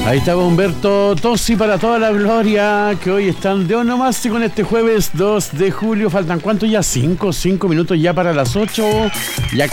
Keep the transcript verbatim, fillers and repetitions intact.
Ahí estaba Humberto Tosi para toda la gloria, que hoy están de onomástico con este jueves dos de julio. Faltan cuánto ya, cinco, cinco minutos ya para las ocho. Ya